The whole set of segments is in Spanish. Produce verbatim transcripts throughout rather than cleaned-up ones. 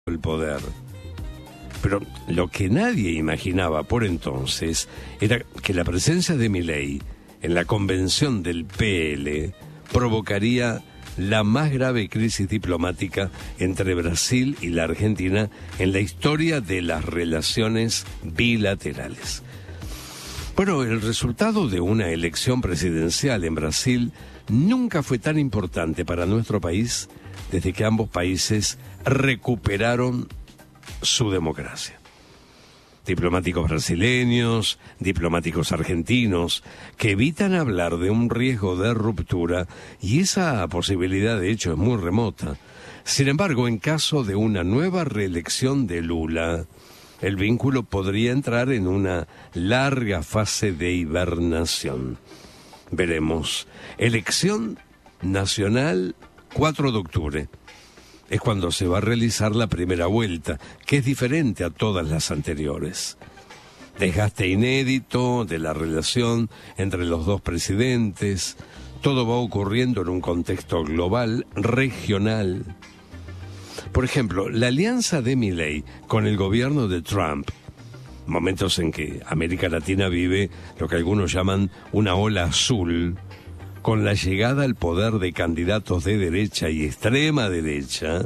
el poder. Pero lo que nadie imaginaba por entonces era que la presencia de Milei en la convención del P L provocaría la más grave crisis diplomática entre Brasil y la Argentina en la historia de las relaciones bilaterales. Bueno, el resultado de una elección presidencial en Brasil nunca fue tan importante para nuestro país desde que ambos países recuperaron su democracia. Diplomáticos brasileños, diplomáticos argentinos, que evitan hablar de un riesgo de ruptura, y esa posibilidad de hecho es muy remota. Sin embargo, en caso de una nueva reelección de Lula, el vínculo podría entrar en una larga fase de hibernación. Veremos. Elección nacional, cuatro de octubre. Es cuando se va a realizar la primera vuelta, que es diferente a todas las anteriores. Desgaste inédito de la relación entre los dos presidentes. Todo va ocurriendo en un contexto global, regional. Por ejemplo, la alianza de Milei con el gobierno de Trump, momentos en que América Latina vive lo que algunos llaman una ola azul, con la llegada al poder de candidatos de derecha y extrema derecha,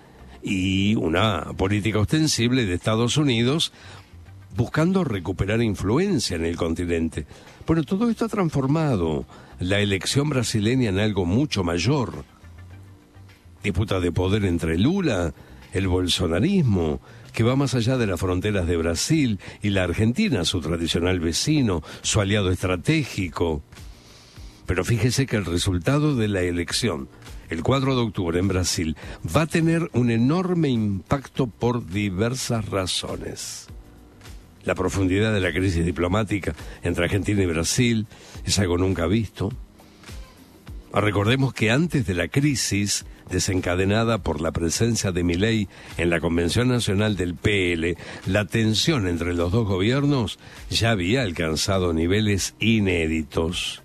y una política ostensible de Estados Unidos buscando recuperar influencia en el continente. Bueno, todo esto ha transformado la elección brasileña en algo mucho mayor. Disputa de poder entre Lula, el bolsonarismo, que va más allá de las fronteras de Brasil y la Argentina, su tradicional vecino, su aliado estratégico. Pero fíjese que el resultado de la elección, el cuatro de octubre en Brasil, va a tener un enorme impacto por diversas razones. La profundidad de la crisis diplomática entre Argentina y Brasil es algo nunca visto. Recordemos que antes de la crisis desencadenada por la presencia de Milei en la Convención Nacional del P L, la tensión entre los dos gobiernos ya había alcanzado niveles inéditos.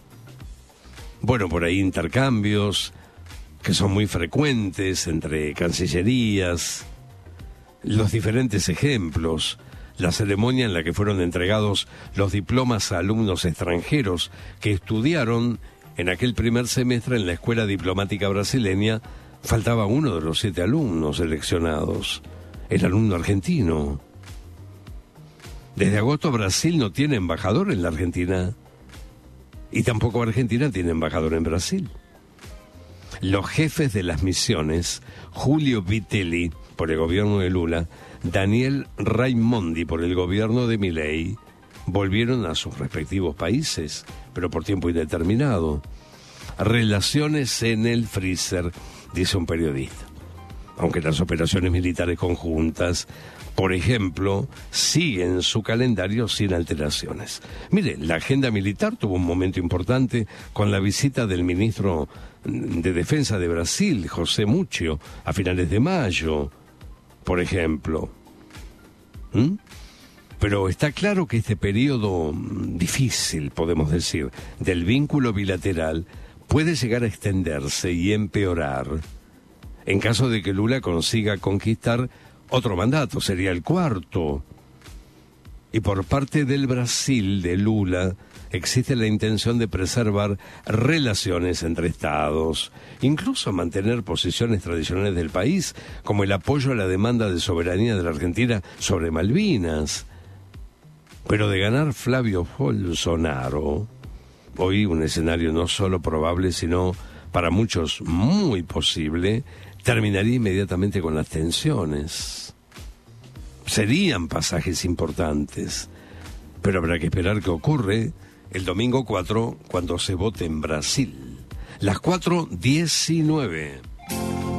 Bueno, por ahí intercambios que son muy frecuentes entre cancillerías, los diferentes ejemplos, la ceremonia en la que fueron entregados los diplomas a alumnos extranjeros que estudiaron en aquel primer semestre en la Escuela Diplomática Brasileña. Faltaba uno de los siete alumnos seleccionados, el alumno argentino. Desde agosto Brasil no tiene embajador en la Argentina. Y tampoco Argentina tiene embajador en Brasil. Los jefes de las misiones, Julio Vitelli, por el gobierno de Lula, Daniel Raimondi, por el gobierno de Milei, volvieron a sus respectivos países, pero por tiempo indeterminado. Relaciones en el freezer, dice un periodista. Aunque las operaciones militares conjuntas, por ejemplo, siguen su calendario sin alteraciones. Mire, la agenda militar tuvo un momento importante con la visita del ministro de Defensa de Brasil, José Muccio, a finales de mayo, por ejemplo. ¿Mm? Pero está claro que este periodo difícil, podemos decir, del vínculo bilateral puede llegar a extenderse y empeorar en caso de que Lula consiga conquistar otro mandato, sería el cuarto. Y por parte del Brasil, de Lula, existe la intención de preservar relaciones entre estados, incluso mantener posiciones tradicionales del país, como el apoyo a la demanda de soberanía de la Argentina sobre Malvinas. Pero de ganar Flavio Bolsonaro, hoy un escenario no solo probable, sino para muchos muy posible, terminaría inmediatamente con las tensiones. Serían pasajes importantes, pero habrá que esperar qué ocurre el domingo cuatro, cuando se vote en Brasil. Las cuatro diecinueve.